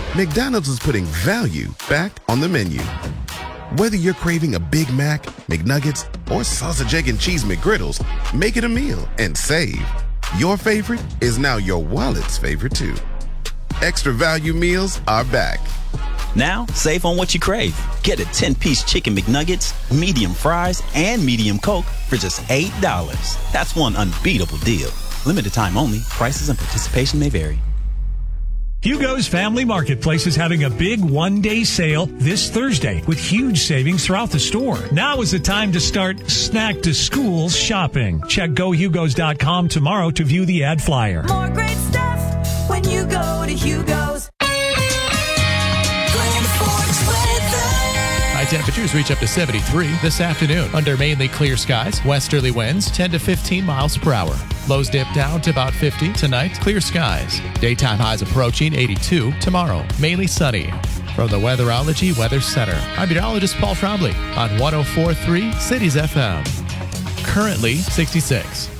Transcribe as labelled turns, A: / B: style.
A: McDonald's is putting value back on the menu. Whether you're craving a Big Mac, McNuggets, or sausage, egg, and cheese McGriddles, make it a meal and save. Your favorite is now your wallet's favorite too. Extra value meals are back.
B: Now, save on what you crave. Get a 10-piece Chicken McNuggets, medium fries, and medium Coke for just $8. That's one unbeatable deal. Limited time only. Prices and participation may vary.
C: Hugo's Family Marketplace is having a big one-day sale this Thursday with huge savings throughout the store. Now is the time to start snack to school shopping. Check GoHugos.com tomorrow to view the ad flyer.
D: More great stuff when you go to Hugo's.
E: High temperatures reach up to 73 this afternoon under mainly clear skies. Westerly winds 10 to 15 miles per hour. Lows dip down to about 50 tonight. Clear skies. Daytime highs approaching 82 tomorrow. Mainly sunny. From the Weatherology Weather Center, I'm meteorologist Paul Trombley on 104.3 Cities FM. Currently 66.